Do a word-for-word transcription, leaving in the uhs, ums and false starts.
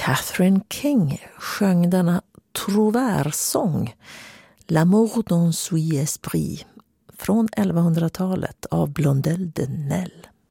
Catherine King sjöng denna trouvère-sång L'amour dans son esprit från elvahundratalet av Blondel de Nesle.